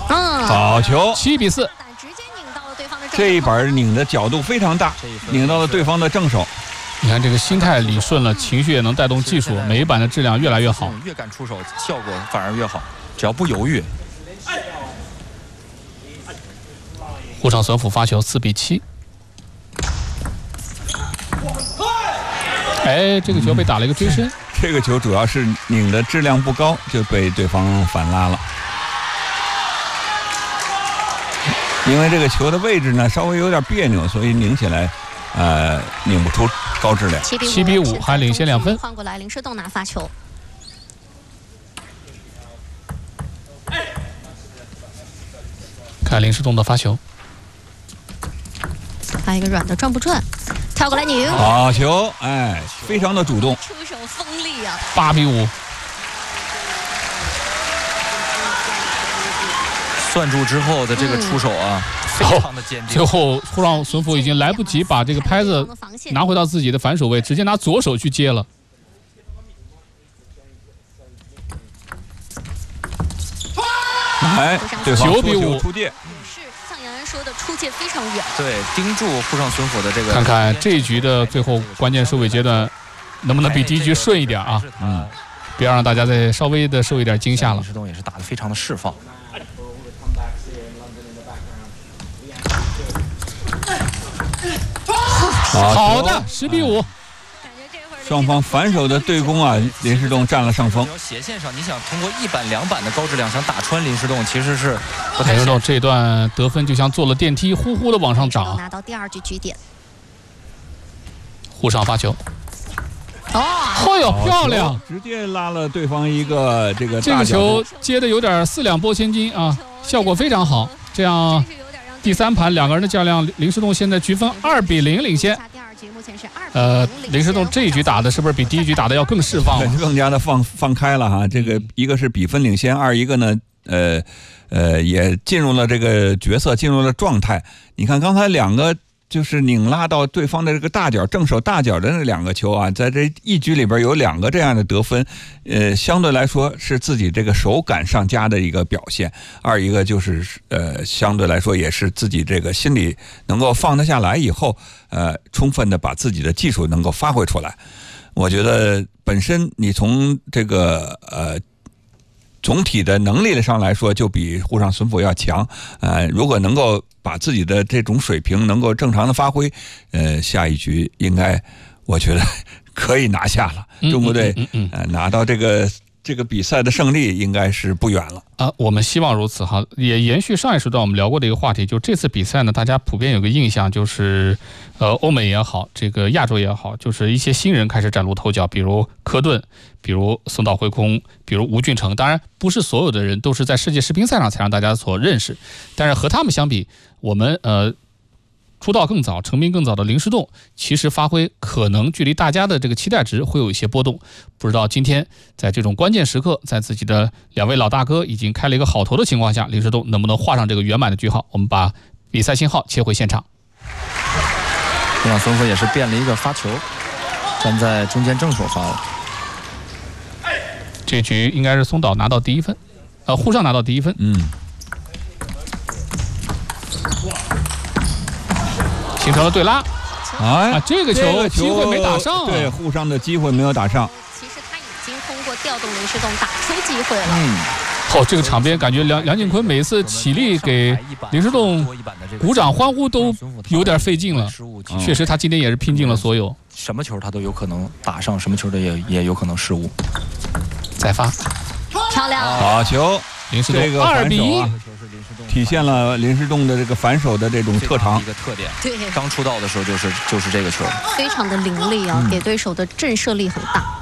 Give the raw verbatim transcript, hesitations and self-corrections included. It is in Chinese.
嗯， 好球， 七比四。 这一板拧的角度非常大，拧到了对方的正手。 你看这个心态理顺了，情绪也能带动技术，每一板的质量越来越好， 越敢出手，效果反而越好，只要不犹豫。 沪上隼辅发球四比七。哎，这个球被打了一个追身、嗯。 这个球主要是拧的质量不高，就被对方反拉了。因为这个球的位置呢稍微有点别扭，所以拧起来，呃，拧不出高质量。 七比五，还领先两分。 换过来，林诗栋拿发球。 看林诗栋的发球。 还有一个软的转不转，跳过来拧， 好球，哎，非常的主动， 出手锋利啊！ 八比五， 算住之后的这个出手啊，嗯、非常的坚定。 最后沪上隼辅已经来不及把这个拍子拿回到自己的反手位，直接拿左手去接了。 哎，对方九比五出界。 说的出界非常远， 对，盯住沪上隼辅的这个。 看看这一局的最后关键收尾阶段，能不能比第一局顺一点啊？嗯，不要让大家再稍微的受一点惊吓了。 林诗栋也是打得非常的释放。 好的，十比五。 双方反手的对攻啊，林诗栋占了上风。 斜线上，你想通过一板两板的高质量想打穿林诗栋，其实是不太。 林诗栋这段得分就像坐了电梯，呼呼的往上涨。 拿到第二局局点。 沪上发球。 哦， 嚯哟，漂亮！ 直接拉了对方一个这个。 这个球接的有点四两拨千斤啊，效果非常好。这样第三盘两个人的较量，林诗栋现在局分二比零领先。呃，林诗栋这一局打的是不是比第一局打的要更释放了？ 更加的放放开了哈。这个一个是比分领先，二一个呢，呃呃，也进入了这个角色，进入了状态。你看刚才两个就是拧拉到对方的这个大角正手大角的那两个球啊，在这一局里边有两个这样的得分，呃，相对来说是自己这个手感上佳的一个表现。二一个就是呃，相对来说也是自己这个心里能够放得下来以后。呃，充分的把自己的技术能够发挥出来，我觉得本身你从这个呃总体的能力上来说，就比沪上隼辅要强。呃，如果能够把自己的这种水平能够正常的发挥，呃，下一局应该我觉得可以拿下了。中国队呃拿到这个。这个比赛的胜利应该是不远了啊，我们希望如此哈。也延续上一时段我们聊过的一个话题，就这次比赛呢，大家普遍有个印象，就是呃，欧美也好，这个亚洲也好，就是一些新人开始崭露头角，比如科顿，比如松岛辉空，比如吴俊成。当然，不是所有的人都是在世界世乒赛上才让大家所认识，但是和他们相比，我们呃。出道更早、成名更早的林诗栋，其实发挥可能距离大家的这个期待值会有一些波动。不知道今天在这种关键时刻，在自己的两位老大哥已经开了一个好头的情况下，林诗栋能不能画上这个圆满的句号？我们把比赛信号切回现场。 沪上隼辅也是变了一个发球，站在中间正手发了。 这局应该是松岛拿到第一分，呃，沪上拿到第一分。 嗯。 形成了对拉， 哎， 啊，这个球机会没打上、啊， 对，沪上的机会没有打上。 其实他已经通过调动林诗栋打出机会了。 嗯，哦，这个场边感觉梁梁靖昆每次起立给林诗栋鼓掌欢呼都有点费劲了。确实，他今天也是拼尽了所有， 什么球他都有可能打上，什么球的也也有可能失误。 再发， 漂亮， 好球， 林诗栋二比一。 体现了林诗栋的这个反手的这种特长， 一个特点。 对， 刚出道的时候就是就是这个球， 非常的凌厉啊，嗯、给对手的震慑力很大。